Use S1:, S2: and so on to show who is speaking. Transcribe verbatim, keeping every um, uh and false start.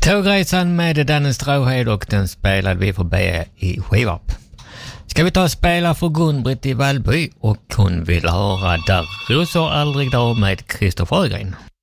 S1: Tågresan med Danne Stråhed, och den spelade vi för B i Skivarp. Ska vi ta och spela för Gun-Britt i Vallby, och hon vill höra Där rosor aldrig dör med Kristoffer Ögren.